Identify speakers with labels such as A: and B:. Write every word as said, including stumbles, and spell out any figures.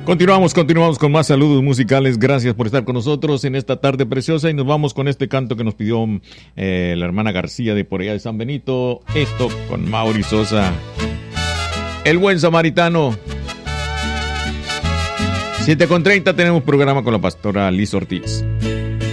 A: Continuamos, continuamos con más saludos musicales. Gracias por estar con nosotros en esta tarde preciosa y nos vamos con este canto que nos pidió eh, la hermana García de por allá de San Benito. Esto con Mauri Sosa, El Buen Samaritano. siete con treinta tenemos programa con la pastora Liz Ortiz.